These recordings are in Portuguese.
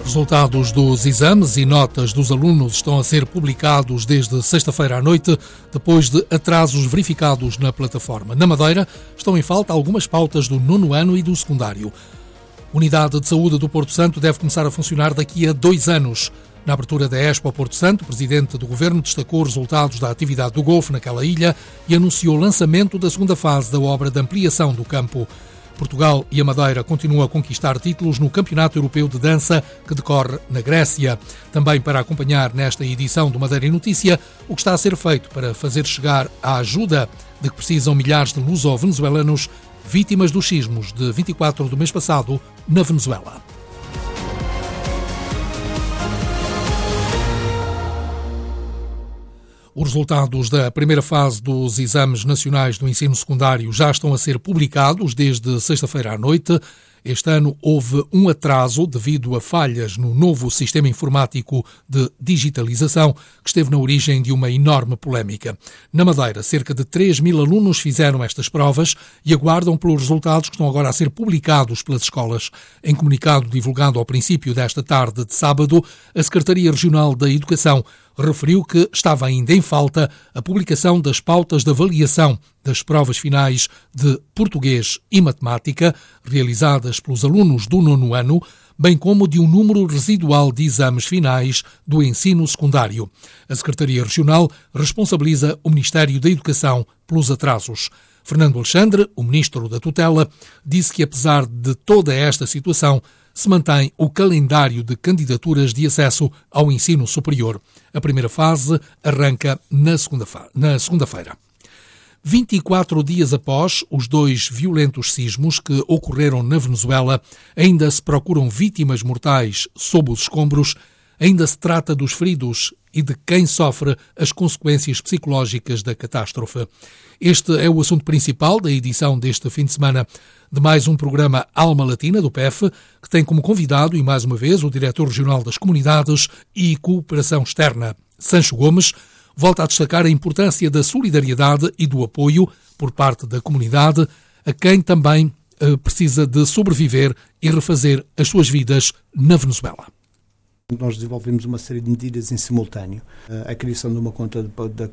Resultados dos exames e notas dos alunos estão a ser publicados desde sexta-feira à noite, depois de atrasos verificados na plataforma. Na Madeira, estão em falta algumas pautas do 9º ano e do secundário. A Unidade de Saúde do Porto Santo deve começar a funcionar daqui a 2 anos. Na abertura da Expo Porto Santo, o Presidente do Governo destacou os resultados da atividade do golfe naquela ilha e anunciou o lançamento da segunda fase da obra de ampliação do campo. Portugal e a Madeira continuam a conquistar títulos no Campeonato Europeu de Dança, que decorre na Grécia. Também para acompanhar nesta edição do Madeira em Notícia o que está a ser feito para fazer chegar a ajuda de que precisam milhares de luso-venezuelanos vítimas dos sismos de 24 do mês passado na Venezuela. Os resultados da primeira fase dos exames nacionais do ensino secundário já estão a ser publicados desde sexta-feira à noite. Este ano houve um atraso devido a falhas no novo sistema informático de digitalização que esteve na origem de uma enorme polémica. Na Madeira, cerca de 3.000 alunos fizeram estas provas e aguardam pelos resultados que estão agora a ser publicados pelas escolas. Em comunicado divulgado ao princípio desta tarde de sábado, a Secretaria Regional da Educação referiu que estava ainda em falta a publicação das pautas de avaliação das provas finais de português e matemática realizadas pelos alunos do 9º ano, bem como de um número residual de exames finais do ensino secundário. A Secretaria Regional responsabiliza o Ministério da Educação pelos atrasos. Fernando Alexandre, o ministro da tutela, disse que apesar de toda esta situação, se mantém o calendário de candidaturas de acesso ao ensino superior. A primeira fase arranca na segunda-feira. 24 dias após os 2 violentos sismos que ocorreram na Venezuela, ainda se procuram vítimas mortais sob os escombros, ainda se trata dos feridos e de quem sofre as consequências psicológicas da catástrofe. Este é o assunto principal da edição deste fim de semana de mais um programa Alma Latina do PEF, que tem como convidado, e mais uma vez, o Diretor Regional das Comunidades e Cooperação Externa, Sancho Gomes, volta a destacar a importância da solidariedade e do apoio por parte da comunidade a quem também precisa de sobreviver e refazer as suas vidas na Venezuela. Nós desenvolvemos uma série de medidas em simultâneo. A criação de uma conta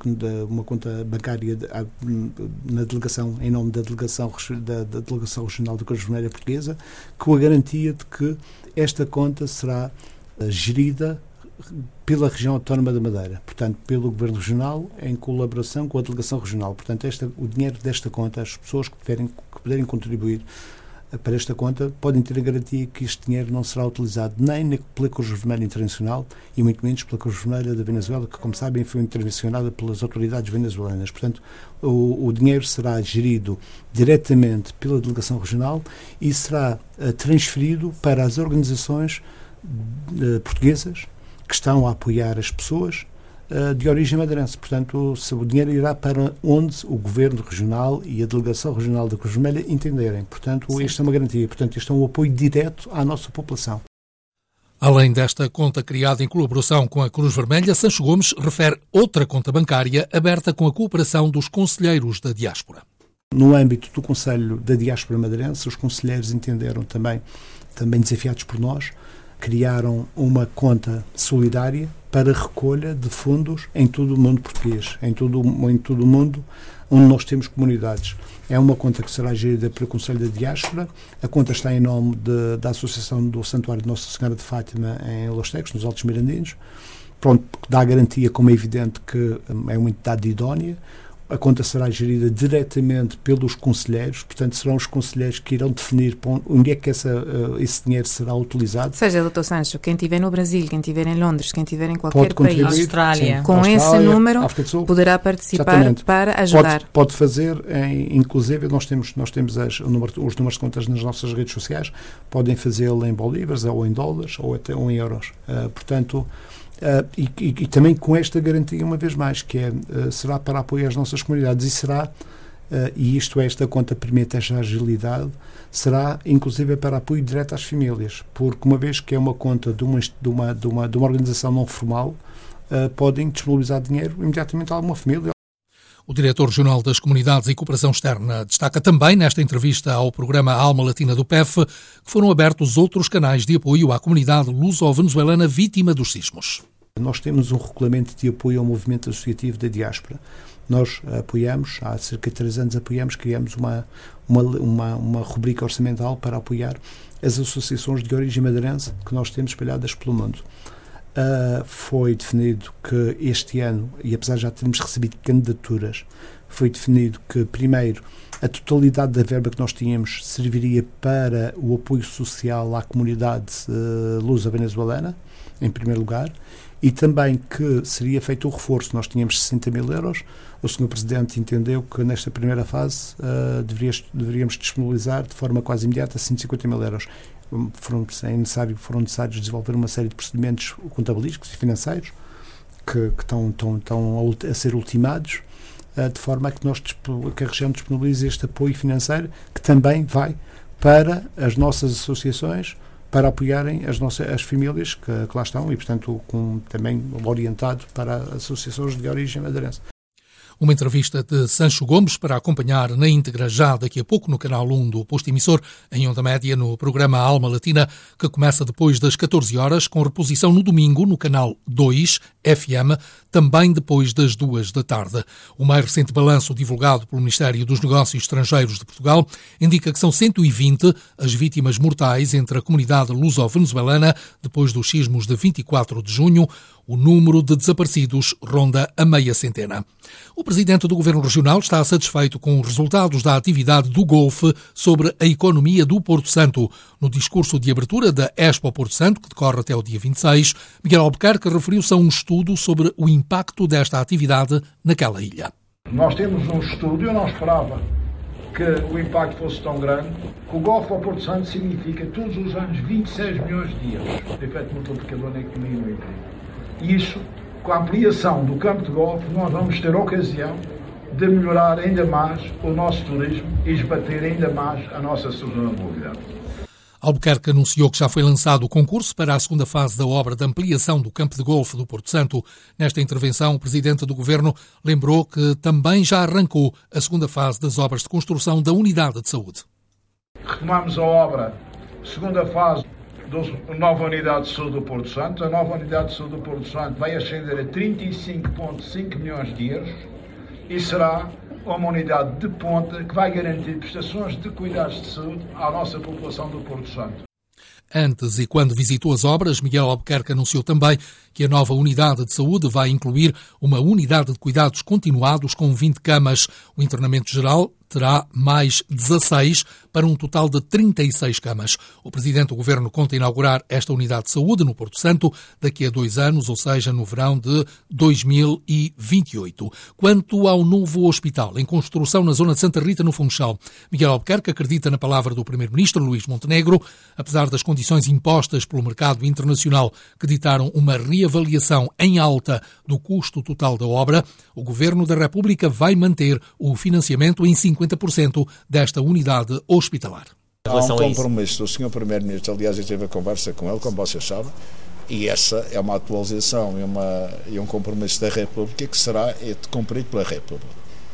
bancária na delegação, em nome da delegação regional da Cruz Vermelha Portuguesa, com a garantia de que esta conta será gerida pela região autónoma da Madeira, portanto, pelo Governo Regional, em colaboração com a delegação regional. Portanto, o dinheiro desta conta, as pessoas que puderem contribuir para esta conta, podem ter a garantia que este dinheiro não será utilizado nem pela Cruz Vermelha Internacional e muito menos pela Cruz Vermelha da Venezuela, que, como sabem, foi intervencionada pelas autoridades venezuelanas. Portanto, o dinheiro será gerido diretamente pela delegação regional e será transferido para as organizações portuguesas que estão a apoiar as pessoas de origem madeirense. Portanto, o dinheiro irá para onde o Governo Regional e a Delegação Regional da Cruz Vermelha entenderem. Portanto, esta é uma garantia. Portanto, este é um apoio direto à nossa população. Além desta conta criada em colaboração com a Cruz Vermelha, Sancho Gomes refere outra conta bancária aberta com a cooperação dos conselheiros da diáspora. No âmbito do Conselho da Diáspora Madeirense, os conselheiros entenderam também desafiados por nós, criaram uma conta solidária para recolha de fundos em todo o mundo português, em todo o mundo onde nós temos comunidades. É uma conta que será gerida pelo Conselho da Diáspora. A conta está em nome da Associação do Santuário de Nossa Senhora de Fátima em Los Tecos, nos Altos Mirandinos. Pronto, dá a garantia, como é evidente, que é uma entidade idónea. A conta será gerida diretamente pelos conselheiros, portanto serão os conselheiros que irão definir onde é que esse dinheiro será utilizado. Ou seja, Dr. Sancho, quem estiver no Brasil, quem estiver em Londres, quem estiver em qualquer país, Austrália, com esse número poderá participar. Exatamente. Para ajudar. Pode fazer, inclusive nós temos os números de contas nas nossas redes sociais, podem fazê-lo em bolívares, ou em dólares, ou até em euros. E também com esta garantia, uma vez mais, que será para apoio às nossas comunidades e esta conta permite esta agilidade, será inclusive para apoio direto às famílias, porque uma vez que é uma conta de uma organização não formal, podem disponibilizar dinheiro imediatamente a alguma família. O diretor regional das Comunidades e Cooperação Externa destaca também, nesta entrevista ao programa Alma Latina do PEF, que foram abertos outros canais de apoio à comunidade luso-venezuelana vítima dos sismos. Nós temos um regulamento de apoio ao movimento associativo da diáspora. Nós apoiamos, há cerca de 3 anos criamos uma rubrica orçamental para apoiar as associações de origem madeirense que nós temos espalhadas pelo mundo. Foi definido que este ano, e apesar de já termos recebido candidaturas, foi definido que, primeiro, a totalidade da verba que nós tínhamos serviria para o apoio social à comunidade luso-venezuelana, em primeiro lugar, e também que seria feito o reforço. Nós tínhamos 60 mil euros, o Sr. Presidente entendeu que nesta primeira fase deveríamos disponibilizar de forma quase imediata 150 mil euros. Foram necessários desenvolver uma série de procedimentos contabilísticos e financeiros que estão a ser ultimados, de forma a que a região disponibilize este apoio financeiro, que também vai para as nossas associações, para apoiarem as famílias que lá estão e, portanto, também orientado para associações de origem madeirense. Uma entrevista de Sancho Gomes para acompanhar na íntegra já daqui a pouco no canal 1 do posto emissor, em onda média, no programa Alma Latina, que começa depois das 14 horas, com reposição no domingo no canal 2 FM, também depois das 2 da tarde. O mais recente balanço divulgado pelo Ministério dos Negócios Estrangeiros de Portugal indica que são 120 as vítimas mortais entre a comunidade luso-venezuelana depois dos sismos de 24 de junho. O número de desaparecidos ronda a meia centena. O presidente do Governo Regional está satisfeito com os resultados da atividade do Golfe sobre a economia do Porto Santo. No discurso de abertura da Expo Porto Santo, que decorre até o dia 26, Miguel Albuquerque referiu-se a um estudo sobre o impacto desta atividade naquela ilha. Nós temos um estudo, eu não esperava que o impacto fosse tão grande, que o Golfe ao Porto Santo significa todos os anos 26 milhões de euros de efeito multiplicador na economia e no emprego. E isso, com a ampliação do campo de golfe, nós vamos ter a ocasião de melhorar ainda mais o nosso turismo e esbater ainda mais a nossa sustentabilidade. Albuquerque anunciou que já foi lançado o concurso para a segunda fase da obra de ampliação do campo de golfe do Porto Santo. Nesta intervenção, o presidente do Governo lembrou que também já arrancou a segunda fase das obras de construção da unidade de saúde. Retomamos a obra, segunda fase, da nova unidade de saúde do Porto Santo. A nova unidade de saúde do Porto Santo vai ascender a 35,5 milhões de euros e será uma unidade de ponta que vai garantir prestações de cuidados de saúde à nossa população do Porto Santo. Antes e quando visitou as obras, Miguel Albuquerque anunciou também que a nova unidade de saúde vai incluir uma unidade de cuidados continuados com 20 camas. O internamento geral terá mais 16 para um total de 36 camas. O presidente do Governo conta inaugurar esta unidade de saúde no Porto Santo daqui a 2 anos, ou seja, no verão de 2028. Quanto ao novo hospital em construção na zona de Santa Rita, no Funchal, Miguel Albuquerque acredita na palavra do primeiro-ministro Luís Montenegro, apesar das condições impostas pelo mercado internacional que ditaram uma reavaliação em alta do custo total da obra, o Governo da República vai manter o financiamento em 50% desta unidade hospitalar. Há um compromisso do Sr. Primeiro-Ministro, aliás, eu tive a conversa com ele, como vocês sabem, e essa é uma atualização e um compromisso da República que será cumprido pela República.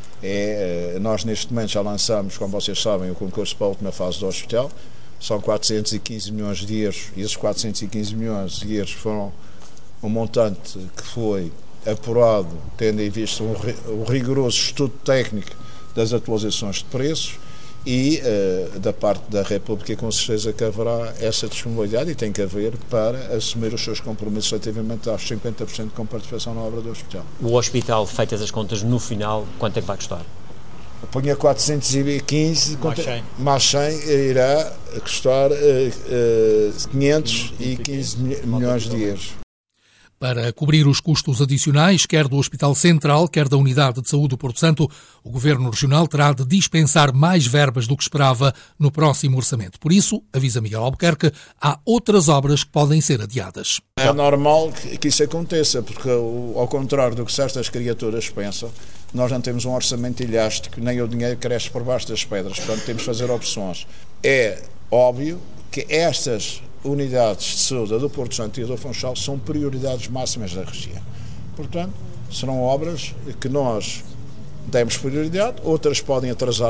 Nós neste momento já lançamos, como vocês sabem, o concurso para a última fase do hospital, são 415 milhões de euros, e esses 415 milhões de euros foram um montante que foi apurado, tendo em vista um rigoroso estudo técnico das atualizações de preços e da parte da República com certeza que haverá essa disponibilidade e tem que haver para assumir os seus compromissos relativamente aos 50% com participação na obra do hospital. O hospital, feitas as contas no final, quanto é que vai custar? Ponha 415, mais 100 irá custar 515 milhões de euros. Para cobrir os custos adicionais, quer do Hospital Central, quer da Unidade de Saúde do Porto Santo, o Governo Regional terá de dispensar mais verbas do que esperava no próximo orçamento. Por isso, avisa Miguel Albuquerque, há outras obras que podem ser adiadas. É normal que isso aconteça, porque ao contrário do que certas criaturas pensam, nós não temos um orçamento ilhástico, nem o dinheiro cresce por baixo das pedras, portanto temos de fazer opções. É óbvio que estas unidades de saúde do Porto Santo e do Funchal são prioridades máximas da região. Portanto, serão obras que nós demos prioridade, outras podem atrasar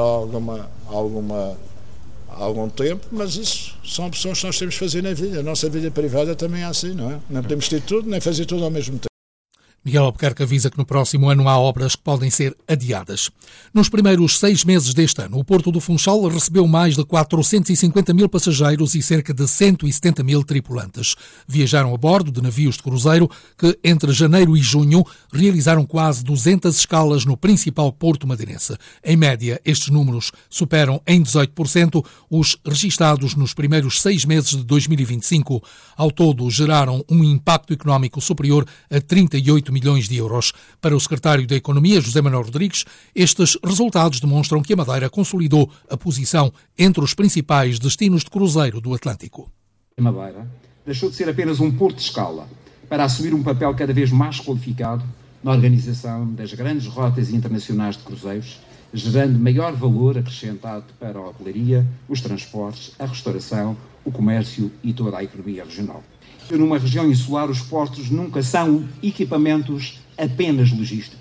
algum tempo, mas isso são opções que nós temos de fazer na vida. A nossa vida privada também é assim, não é? Não podemos ter tudo, nem fazer tudo ao mesmo tempo. Miguel Albuquerque avisa que no próximo ano há obras que podem ser adiadas. Nos primeiros 6 meses deste ano, o Porto do Funchal recebeu mais de 450 mil passageiros e cerca de 170 mil tripulantes. Viajaram a bordo de navios de cruzeiro que, entre janeiro e junho, realizaram quase 200 escalas no principal porto madeirense. Em média, estes números superam em 18% os registados nos primeiros 6 meses de 2025. Ao todo, geraram um impacto económico superior a 38 milhões de euros. Para o secretário da Economia, José Manuel Rodrigues, estes resultados demonstram que a Madeira consolidou a posição entre os principais destinos de cruzeiro do Atlântico. A Madeira deixou de ser apenas um porto de escala para assumir um papel cada vez mais qualificado na organização das grandes rotas internacionais de cruzeiros, gerando maior valor acrescentado para a hotelaria, os transportes, a restauração, o comércio e toda a economia regional. Numa região insular, os portos nunca são equipamentos apenas logísticos.